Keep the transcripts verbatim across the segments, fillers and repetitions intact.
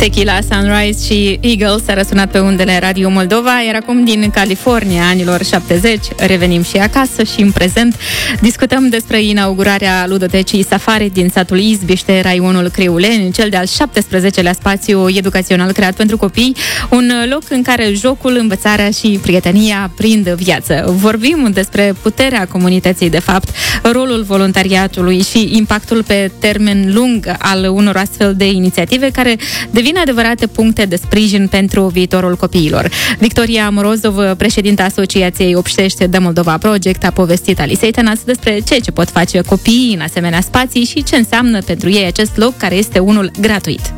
Tequila Sunrise și Eagles a răsunat pe undele Radio Moldova, iar acum din California, anilor șaptezeci, revenim și acasă și în prezent discutăm despre inaugurarea ludotecii Safari din satul Izbiște, raionul Crăiuleni, cel de-al șaptesprezecelea spațiu educațional creat pentru copii, un loc în care jocul, învățarea și prietenia prind viață. Vorbim despre puterea comunității, de fapt, rolul voluntariatului și impactul pe termen lung al unor astfel de inițiative care devin adevărate puncte de sprijin pentru viitorul copiilor. Victoria Morozov, președinta Asociației Obștește de Moldova Project, a povestit Alisei Tănaț despre ceea ce pot face copiii în asemenea spații și ce înseamnă pentru ei acest loc, care este unul gratuit.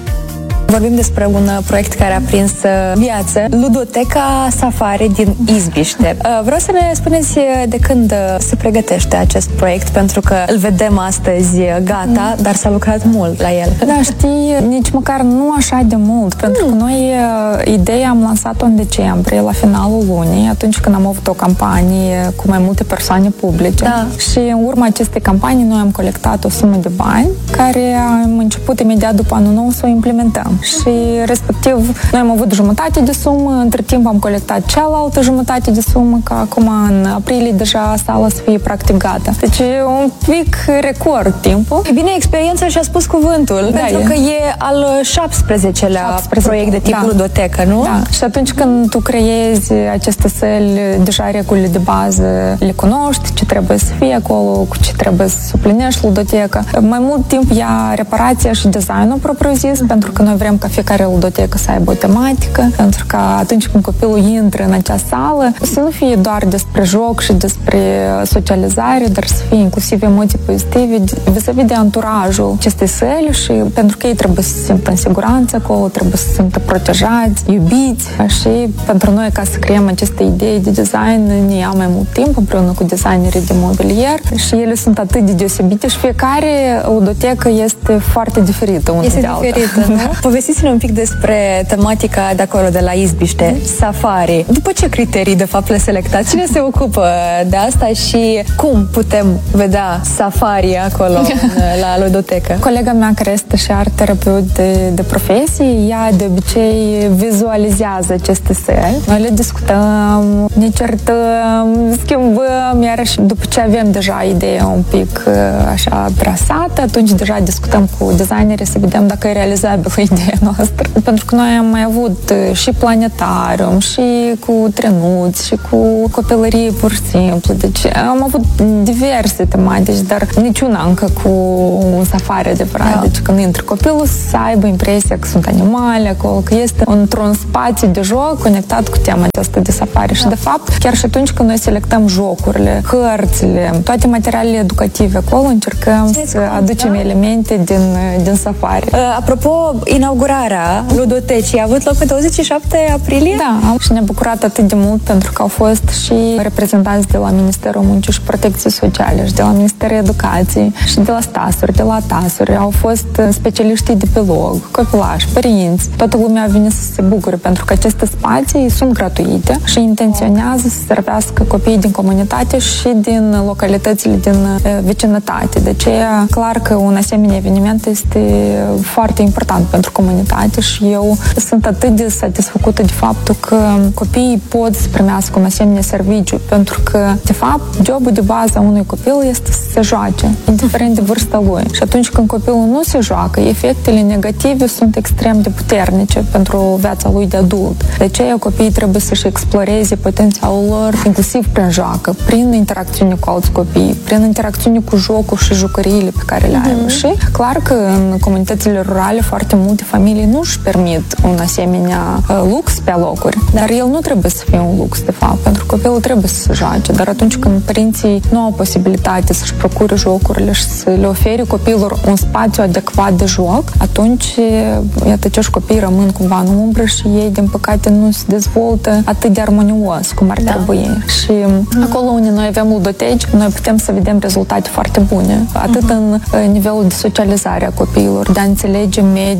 Vorbim despre un proiect care a prins viață, Ludoteca Safari din Izbiște. Vreau să ne spuneți de când se pregătește acest proiect, pentru că îl vedem astăzi gata, dar s-a lucrat mult la el. Da, știi, nici măcar nu așa de mult, pentru că noi ideea am lansat-o în decembrie, la finalul lunii, atunci când am avut o campanie cu mai multe persoane publice. Da. Și în urma acestei campanii noi am colectat o sumă de bani, care am început imediat după anul nou să o implementăm. Și respectiv noi am avut jumătate de sumă, între timp am colectat cealaltă jumătate de sumă, că acum în aprilie deja sala să fie practic gata. Deci e un pic record timpul. E bine, experiența și-a spus cuvântul, da, pentru e. că e al șaptesprezecelea proiect de tip da. ludotecă, nu? Da. Și atunci când tu creezi aceste săli, deja regulile de bază le cunoști, ce trebuie să fie acolo, cu ce trebuie să suplinești ludoteca. Mai mult timp ia reparația și designul propriu-zis, pentru că noi vrem ca fiecare ludotecă să aibă o tematică, pentru că atunci când copilul intră în acea sală, să nu fie doar despre joc și despre socializare, dar să fie inclusiv emoții pozitive vis-a-vis de anturajul acestei săli, și pentru că ei trebuie să se simtă în siguranță acolo, trebuie să se simtă protejați, iubiți, și pentru noi, ca să creăm aceste idei de design, ne ia mai mult timp împreună cu designerii de mobilier și ele sunt atât de deosebite și fiecare ludotecă este foarte diferită una este de alta. Diferită, nu? Povestiți-ne un pic despre tematica de acolo, de la Izbiște, Safari. După ce criterii, de fapt, le selectați? Cine se ocupă de asta și cum putem vedea Safari acolo, la ludotecă? Colega mea, care este și art terapeut de, de profesie, ea de obicei vizualizează aceste săli. Noi le discutăm, ne certăm, schimbăm, iar și după ce avem deja ideea un pic așa trasată, atunci deja discutăm cu designerii să vedem dacă e realizabilă ideea noastră. Pentru că noi am mai avut și planetarium, și cu trenuți, și cu copilărie pur și simplu. Deci am avut diverse tematici, dar niciuna încă cu un safari adevărat. Da. Deci când intră copilul să aibă impresia că sunt animale acolo, că este într-un spațiu de joc conectat cu tema aceasta de safari. Da. Și de fapt, chiar și atunci când noi selectăm jocurile, hărțile, toate materialele educative acolo, încercăm Ce să aducem da? elemente din, din safari. Uh, apropo, inaugurarea ludotecii a avut loc pe douăzeci și șapte aprilie? Da, și ne-a bucurat atât de mult pentru că au fost și reprezentanți de la Ministerul Muncii și Protecției Sociale și de la Ministerul Educației și de la Stasuri, de la Tasuri. Au fost specialiștii de pilog, copilași, părinți. Toată lumea a venit să se bucure pentru că aceste spații sunt gratuite și intenționează să servească copiii din comunitate și din localitățile din vecinătate. De aceea, clar că un asemenea eveniment este foarte important pentru comunitate și eu sunt atât de satisfăcută de faptul că copiii pot să primească un asemenea serviciu, pentru că, de fapt, jobul de bază a unui copil este să se joace, indiferent de vârsta lui. Și atunci când copilul nu se joacă, efectele negative sunt extrem de puternice pentru viața lui de adult. De aceea copiii trebuie să-și exploreze potențialul lor, inclusiv prin joacă, prin interacțiune cu alți copii, prin interacțiune cu jocul și jucăriile pe care le ai. Mm-hmm. Și clar că în comunitățile rurale foarte multe familii nu își permit un asemenea uh, lux pe locuri, da. Dar el nu trebuie să fie un lux, de fapt, pentru că copilul trebuie să se joace, dar atunci când părinții nu au posibilitate să-și procure jocurile și să le ofere copilor un spațiu adecvat de joc, atunci, iată, acești copii rămân cumva în umbră și ei, din păcate, nu se dezvoltă atât de armonios cum ar da. trebui. Și mm. acolo unde noi avem ludoteci, noi putem să vedem rezultate foarte bune, atât mm-hmm. în nivelul de socializare a copiilor, de a înțelege mediul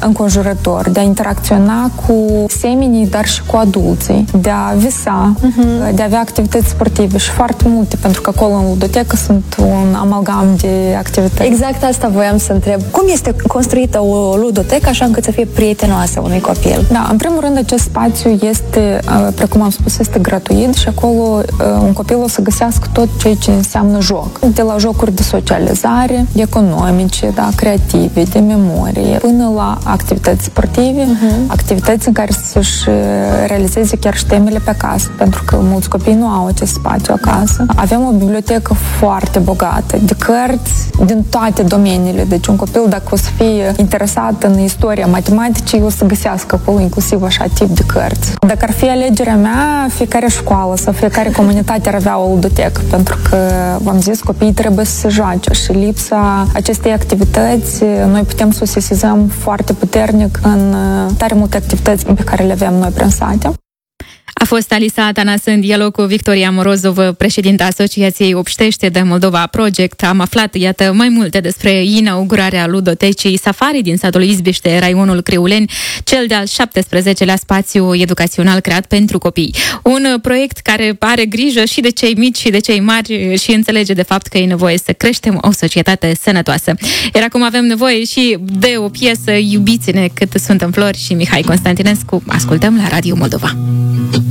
înconjurător, de a interacționa cu semenii, dar și cu adulții, de a visa, uh-huh. de a avea activități sportive și foarte multe, pentru că acolo în ludotecă sunt un amalgam de activități. Exact asta voiam să întreb. Cum este construită o ludotecă așa încât să fie prietenoasă unui copil? Da, în primul rând, acest spațiu este, precum am spus, este gratuit și acolo un copil o să găsească tot ceea ce înseamnă joc. De la jocuri de socializare, economice, da, creative, de memorie, până la activități sportive, uh-huh. activități în care să-și realizeze chiar și temele pe acasă, pentru că mulți copii nu au acest spațiu acasă. Avem o bibliotecă foarte bogată de cărți din toate domeniile. Deci un copil, dacă o să fie interesat în istoria matematicii, o să găsească acolo inclusiv așa tip de cărți. Dacă ar fi alegerea mea, fiecare școală sau fiecare comunitate ar avea o ludotecă, pentru că, v-am zis, copiii trebuie să se joace și lipsa acestei activități, noi putem să o sesizăm foarte puternic în tare multe activități pe care le avem noi prin sate. A fost Alisa Atanas în dialog cu Victoria Morozov, președinta Asociației Obștește de Moldova Project. Am aflat, iată, mai multe despre inaugurarea ludotecii Safari din satul Izbiște, raionul Crăuleni, cel de-al șaptesprezecelea spațiu educațional creat pentru copii. Un proiect care are grijă și de cei mici și de cei mari și înțelege de fapt că e nevoie să creștem o societate sănătoasă. Iar acum avem nevoie și de o piesă, Iubiți-ne cât sunt în flori, și Mihai Constantinescu. Ascultăm la Radio Moldova.